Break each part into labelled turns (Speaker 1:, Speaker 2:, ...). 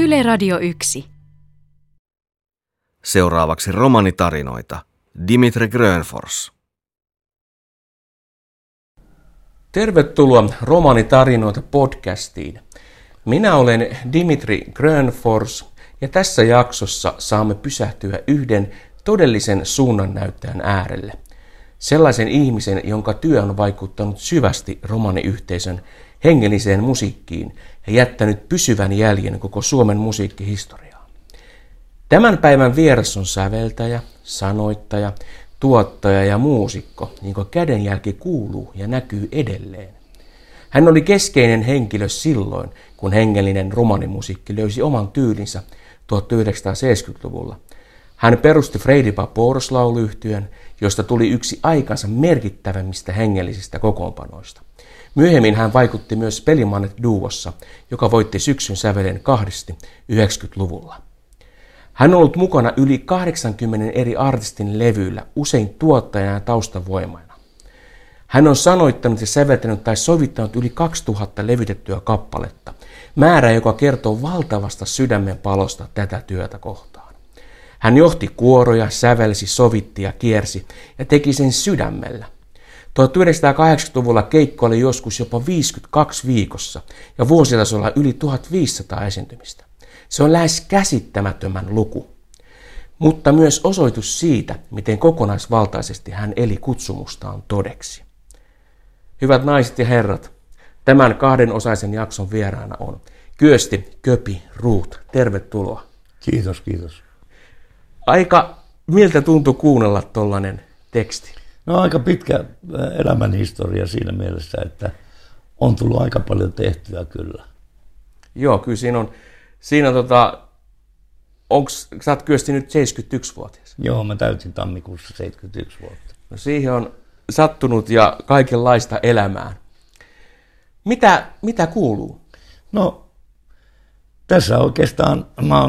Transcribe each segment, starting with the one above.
Speaker 1: Yle Radio 1.
Speaker 2: Seuraavaksi romanitarinoita. Dimitri Grönfors.
Speaker 3: Tervetuloa Romanitarinoita podcastiin. Minä olen Dimitri Grönfors ja tässä jaksossa saamme pysähtyä yhden todellisen suunnannäyttäjän äärelle. Sellaisen ihmisen, jonka työ on vaikuttanut syvästi romaniyhteisön hengelliseen musiikkiin ja jättänyt pysyvän jäljen koko Suomen musiikkihistoriaan. Tämän päivän vieras on säveltäjä, sanoittaja, tuottaja ja muusikko, jonka kädenjälki kuuluu ja näkyy edelleen. Hän oli keskeinen henkilö silloin, kun hengellinen romanimusiikki löysi oman tyylinsä 1970-luvulla. Hän perusti Freidi Paporos-lauluyhtyön, josta tuli yksi aikansa merkittävimmistä hengellisistä kokoonpanoista. Myöhemmin hän vaikutti myös Pelimannet-duossa, joka voitti syksyn sävelen kahdesti 90-luvulla. Hän on ollut mukana yli 80 eri artistin levyillä, usein tuottajana ja taustavoimana. Hän on sanoittanut ja säveltänyt tai sovittanut yli 2000 levytettyä kappaletta, määrä joka kertoo valtavasta sydämen palosta tätä työtä kohtaan. Hän johti kuoroja, sävelsi, sovitti ja kiersi ja teki sen sydämellä. 1980-luvulla keikkoili joskus jopa 52 viikossa ja vuositasolla yli 1500 esiintymistä. Se on lähes käsittämättömän luku, mutta myös osoitus siitä, miten kokonaisvaltaisesti hän eli kutsumustaan todeksi. Hyvät naiset ja herrat, tämän kahdenosaisen jakson vieraana on Kyösti Köpi Ruut. Tervetuloa.
Speaker 4: Kiitos, kiitos.
Speaker 3: Aika miltä tuntui kuunnella tollainen teksti?
Speaker 4: No aika pitkä elämänhistoria siinä mielessä, että on tullut aika paljon tehtyä kyllä.
Speaker 3: Joo, kyllä siinä sä oot Kyösti nyt 71-vuotias?
Speaker 4: Joo, mä täytin tammikuussa 71 vuotta.
Speaker 3: No siihen on sattunut ja kaikenlaista elämää. Mitä kuuluu?
Speaker 4: No, tässä oikeastaan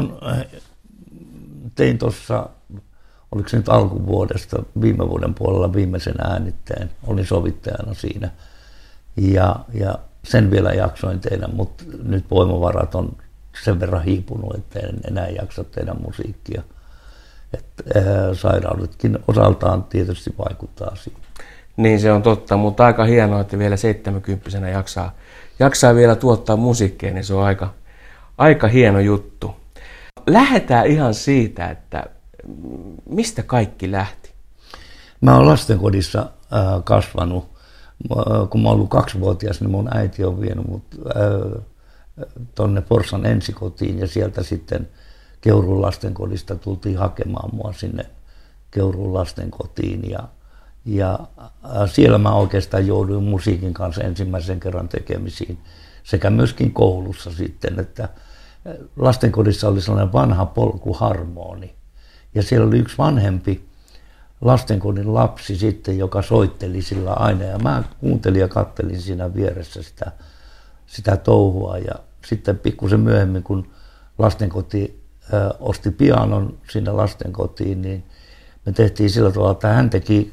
Speaker 4: tein tuossa, oliko se nyt alkuvuodesta, viime vuoden puolella viimeisen äänitteen, olin sovittajana siinä. Ja sen vielä jaksoin tehdä, mutta nyt voimavarat on sen verran hiipunut, että en enää jaksa tehdä musiikkia. Sairaudetkin osaltaan tietysti vaikuttaa siihen.
Speaker 3: Niin se on totta, mutta aika hienoa, että vielä 70-vuotiaana jaksaa vielä tuottaa musiikkia, niin se on aika hieno juttu. Lähdetään ihan siitä, että mistä kaikki lähti?
Speaker 4: Mä oon lastenkodissa kasvanut. Kun mä oon ollut 2-vuotias, niin mun äiti on vienyt mut tonne Forssan ensikotiin ja sieltä sitten Keuruun lastenkodista tultiin hakemaan mua sinne Keuruun lastenkotiin ja siellä mä oikeastaan jouduin musiikin kanssa ensimmäisen kerran tekemisiin sekä myöskin koulussa sitten, että lastenkodissa oli sellainen vanha polkuharmoni ja siellä oli yksi vanhempi lastenkodin lapsi sitten, joka soitteli sillä aina ja mä kuuntelin ja kattelin siinä vieressä sitä touhua ja sitten pikkusen myöhemmin, kun lastenkoti osti pianon sinne lastenkotiin, niin me tehtiin sillä tavalla, että hän teki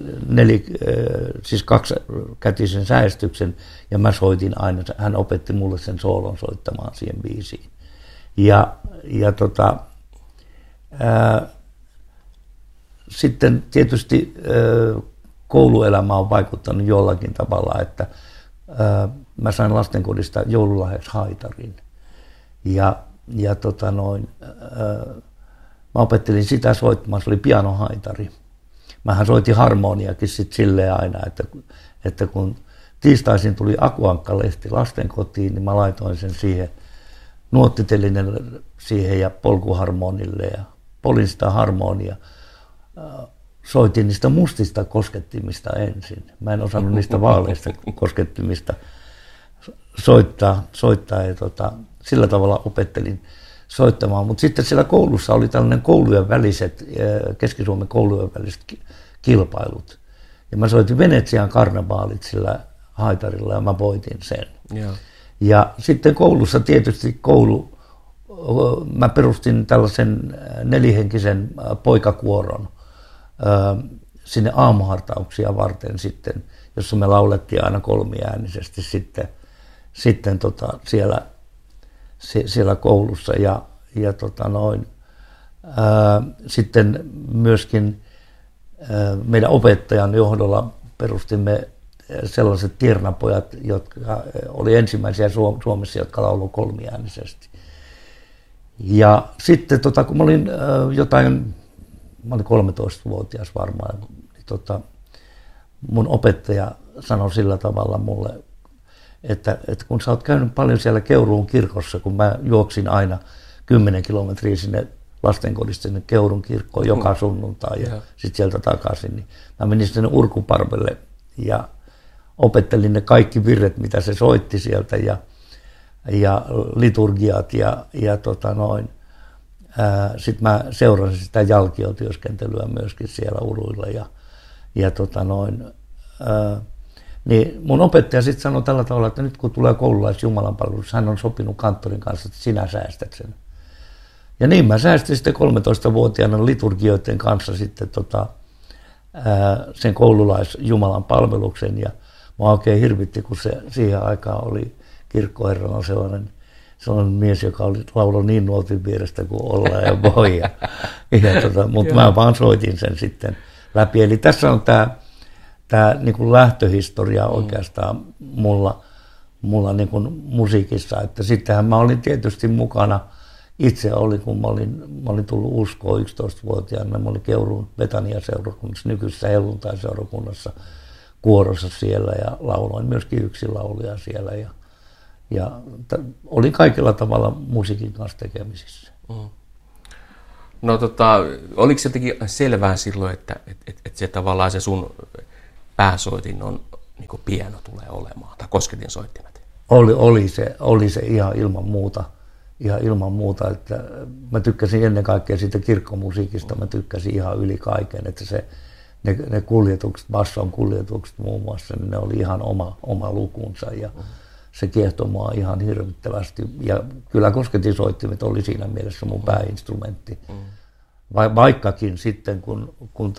Speaker 4: 2-kätisen säestyksen ja mä soitin aina, hän opetti mulle sen soolon soittamaan siihen biisiin. Sitten tietysti kouluelämä on vaikuttanut jollakin tavalla, että mä sain lastenkodista joululahjaksi haitarin. Mä opettelin sitä soittamaan, se oli pianohaitari. Mähän soitin harmoniakin sitten silleen aina, että kun tiistaisin tuli Akuankka-lehti lastenkotiin, niin mä laitoin sen siihen nuottitelinelle siihen ja polkuharmonille ja polin sitä harmonia. Soitin niistä mustista koskettimista ensin. Mä en osannut niistä vaaleista koskettimista soittaa ja sillä tavalla opettelin soittamaan. Mutta sitten siellä koulussa oli tällainen Keski-Suomen koulujen väliset kilpailut. Ja mä soitin Venetsian karnevaalit sillä haitarilla ja mä voitin sen.
Speaker 3: Joo.
Speaker 4: Ja sitten koulussa tietysti mä perustin tällaisen 4-henkisen poikakuoron sinne aamuhartauksia varten sitten, jossa me laulettiin aina kolmiäänisesti sitten siellä koulussa sitten myöskin meidän opettajan johdolla perustimme sellaiset tiernapojat, jotka oli ensimmäisiä Suomessa, jotka lauloi kolmiäänisesti. Ja sitten kun mä olin mä olin 13-vuotias varmaan, niin mun opettaja sanoi sillä tavalla mulle, että kun sä oot käynyt paljon siellä Keuruun kirkossa, kun mä juoksin aina 10 kilometriä sinne lastenkodista sinne Keurun kirkkoon joka sunnuntai ja sitten sieltä takaisin, niin mä menin sinne Urkuparvelle ja opettelin ne kaikki virret, mitä se soitti sieltä ja liturgiat sitten mä seurasin sitä jalkiotyöskentelyä myöskin siellä uruilla niin mun opettaja sitten sanoi tällä tavalla, että nyt kun tulee koululaisjumalanpalvelus, hän on sopinut kanttorin kanssa, että sinä säästät sen. Ja niin mä säästin sitten 13-vuotiaana liturgioiden kanssa sitten sen koululaisjumalanpalveluksen ja mä oikein hirvitti, kun se siihen aikaan oli kirkkoherrana sellainen mies, joka oli lauloi niin nuotin vierestä kuin olla ja voi. Mutta mä vaan soitin sen sitten läpi. Eli tässä on tämä niin kuin lähtöhistoria oikeastaan mulla niin kuin musiikissa. Että sittenhän mä olin tietysti mukana. Itse oli, kun mä olin tullut uskoon 11-vuotiaana. Mä olin Keuruun Betania-seurakunnassa, nykyisessä helluntai-seurakunnassa kuorossa siellä ja lauloin myöskin yksinlauluja siellä. Ja olin kaikilla tavalla musiikin kanssa tekemisissä.
Speaker 3: No oliko se jotenkin selvää silloin, että se tavallaan se sun pääsoitin on niin kuin piano tulee olemaan, tai kosketinsoittimet?
Speaker 4: Oli se ihan ilman muuta, että mä tykkäsin ennen kaikkea siitä kirkkomusiikista, mä tykkäsin ihan yli kaiken, että ne kuljetukset, basson kuljetukset muun muassa, niin ne oli ihan oma lukunsa ja se kiehtoi mua ihan hirvittävästi. Ja kyllä kosketinsoittimet oli siinä mielessä mun pääinstrumentti. Vaikkakin sitten, kun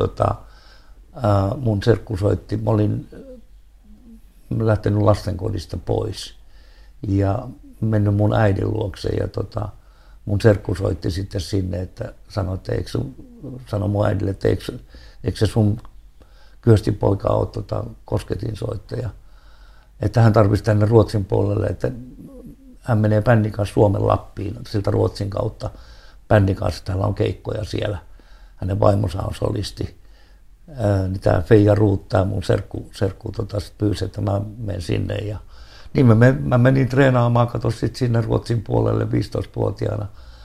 Speaker 4: mun serkku soitti, mä olin lähtenyt lastenkodista pois ja mennyt mun äidin luokse ja mun serkku soitti sitten sinne, että sanoi mun äidille, että eikö se sun kyöstipoika ole kosketinsoittaja. Että hän tarvitsisi tänne Ruotsin puolelle, että hän menee bändin kanssa Suomen Lappiin siltä Ruotsin kautta bändin kanssa, että hänellä on keikkoja siellä. Hänen vaimonsa on solisti. Niin tämä Feija Ruut, tämä mun serkku pyysi, että mä menen sinne. Ja niin mä menin treenaamaan, kato sit sinne Ruotsin puolelle 15-vuotiaana.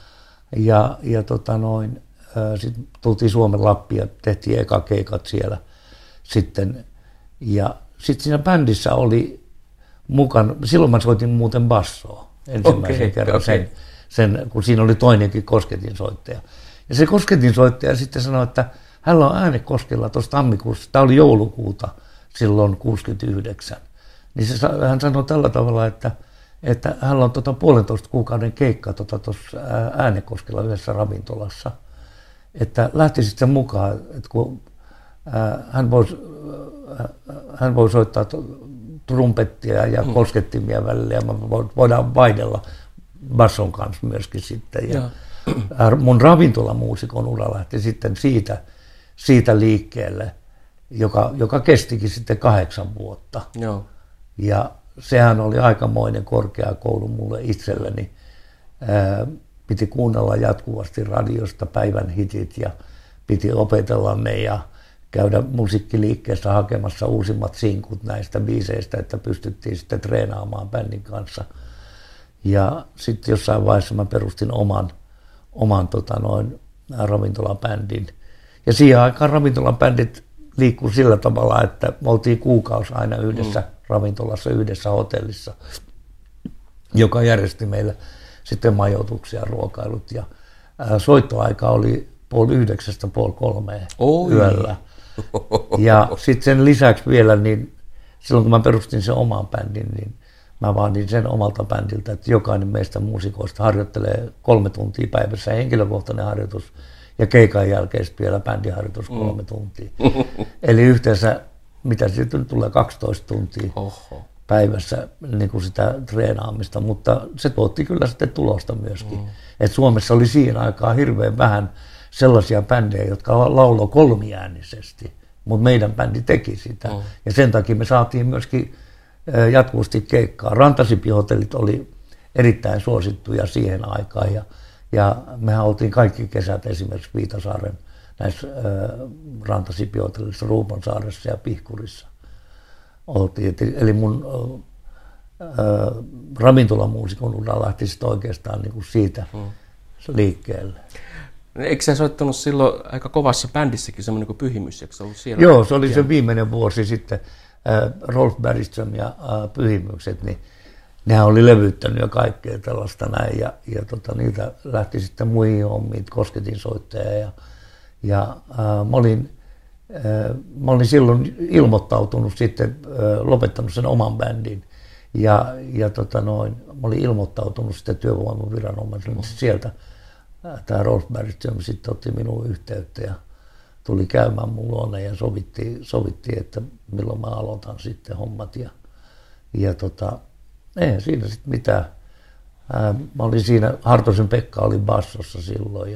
Speaker 4: Sitten tultiin Suomen Lappiin ja tehtiin eka keikat siellä sitten. Ja sitten siinä bändissä oli mukana, silloin mä soitin muuten bassoa ensimmäisen kerran sen, kun siinä oli toinenkin kosketinsoittaja. Ja se kosketinsoittaja sitten sanoi, että hänellä on Äänekoskella tuossa tammikuussa, tämä oli joulukuuta silloin 69. Niin hän sanoi tällä tavalla, että hänellä on 1,5 kuukauden keikka tuossa Äänekoskella yhdessä ravintolassa. Että lähtisit sen mukaan, että kun hän voi soittaa trumpettia ja koskettimia välillä ja voidaan vaihdella basson kanssa myöskin sitten. Ja mun ravintolamuusikon ura lähti sitten siitä liikkeelle, joka kestikin sitten 8 vuotta.
Speaker 3: Joo.
Speaker 4: Ja sehän oli aikamoinen korkeakoulu mulle itselleni. Piti kuunnella jatkuvasti radiosta päivän hitit ja piti opetella ne ja käydä musiikkiliikkeessä hakemassa uusimmat sinkut näistä biiseistä, että pystyttiin sitten treenaamaan bändin kanssa. Ja sitten jossain vaiheessa mä perustin oman ravintolabändin. Ja siihen aikaan ravintolabändit liikkuu sillä tavalla, että me oltiin kuukausi aina yhdessä ravintolassa, yhdessä hotellissa, joka järjesti meille sitten majoituksia, ruokailut. Ja soittoaika oli 8:30 yöllä. Ja sitten sen lisäksi vielä, niin silloin kun mä perustin sen oman bändin, niin mä vaadin sen omalta bändiltä, että jokainen meistä muusikoista harjoittelee 3 tuntia päivässä henkilökohtainen harjoitus ja keikan jälkeen vielä bändiharjoitus 3 tuntia. Eli yhteensä, mitä siitä tulee, 12 tuntia. päivässä niin kuin sitä treenaamista, mutta se tuotti kyllä sitten tulosta myöskin. Et Suomessa oli siinä aikaa hirveän vähän sellaisia bändejä, jotka lauloi kolmiäänisesti, mutta meidän bändi teki sitä. Ja sen takia me saatiin myöskin jatkuvasti keikkaa. Rantasipihotellit oli erittäin suosittuja siihen aikaan ja mehän oltiin kaikki kesät esimerkiksi Viitasaaren näissä Rantasipihotelissa, Ruuponsaaressa ja Pihkurissa oltiin. Eli mun ravintolamuusikon ura lähti sitten oikeastaan niin kuin siitä liikkeelle.
Speaker 3: Eikö sä soittanut silloin aika kovassa bändissäkin semmoinen kuin Pyhimys? Eikö se ollut siellä?
Speaker 4: Joo, se oli se viimeinen vuosi sitten. Rolf Bergström ja Pyhimykset, niin nehän oli levyttänyt jo kaikkea tällaista näin. Ja niiltä lähti sitten muihin hommiin, kosketin soittaja. Ja mä olin silloin ilmoittautunut sitten, lopettanut sen oman bändin. Ja mä olin ilmoittautunut sitten työvoimaviranomaisille. Sieltä tämä Rolf Bergström sitten otti minuun yhteyttä ja tuli käymään mun luona ja sovittiin, että milloin mä aloitan sitten hommat. Eihän siinä sitten mitään. Mä olin siinä, Hartosen Pekka oli bassossa silloin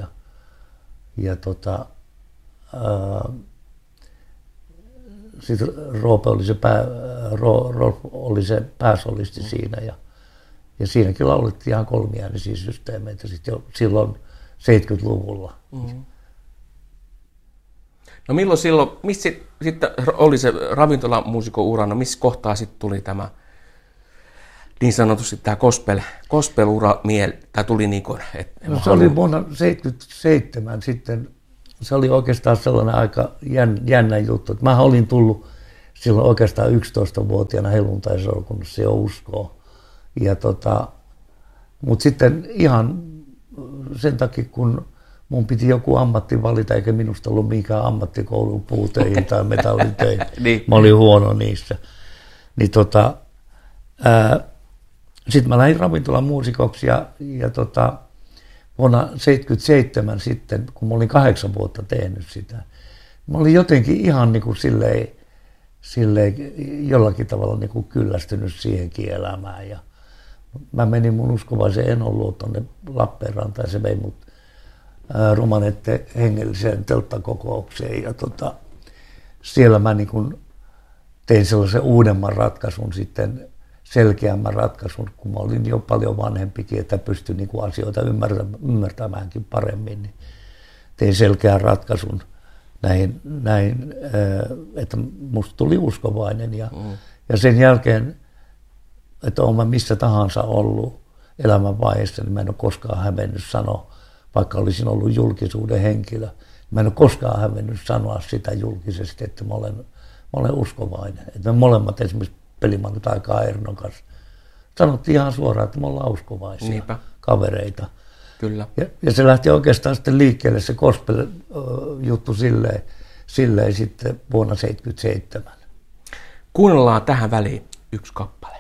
Speaker 4: sitten Roope oli Rolf oli se pääsolisti siinä ja siinäkin laulettiin ihan kolmiäänisiä systeemeitä sitten jo silloin 70-luvulla.
Speaker 3: No milloin silloin, missä sitten oli se ravintolamuusikon ura, no missä kohtaa sitten tuli tämä niin sanotusti tämä gospel-ura tai tuli niin kuin, että
Speaker 4: no, se oli vuonna 1977 sitten, se oli oikeastaan sellainen aika jännä juttu, että mä olin tullut silloin oikeastaan 11-vuotiaana helluntaiseurakunnassa jo uskoon. Mutta sitten ihan sen takia, kun mun piti joku ammatti valita, eikä minusta ollut mikään ammattikoulun puutöihin tai metallitöihin.
Speaker 3: Niin.
Speaker 4: Mä olin huono niissä. Niin sitten mä lähdin ravintolamuusikoksi ja vuonna 1977 sitten, kun mä olin 8 vuotta tehnyt sitä, mä olin jotenkin ihan niin kuin silleen jollakin tavalla niin kuin kyllästynyt siihenkin elämään. Ja mä menin mun uskovaisen Enon luo tuonne Lappeenrantaan ja se vei mut Romanette hengelliseen telttakokoukseen ja siellä mä niin kuin tein sellaisen uudemman ratkaisun sitten, selkeämmän ratkaisun, kun mä olin jo paljon vanhempikin, että pystyin niin kuin asioita ymmärtämäänkin paremmin, niin tein selkeän ratkaisun näin että musta tuli uskovainen ja sen jälkeen, että olen mä missä tahansa ollut elämänvaiheessa, niin mä en ole koskaan hävennyt sanoa, vaikka olisin ollut julkisuuden henkilö, mä en ole koskaan hävennyt sanoa sitä julkisesti, että mä olen uskovainen. Että me molemmat esimerkiksi Pelimanni tai Ernon kanssa sanottiin ihan suoraan, että me ollaan uskovaisia kavereita.
Speaker 3: Kyllä.
Speaker 4: Ja se lähti oikeastaan sitten liikkeelle se gospel-juttu silleen sitten vuonna 1977.
Speaker 3: Kuunnellaan tähän väliin yksi kappale.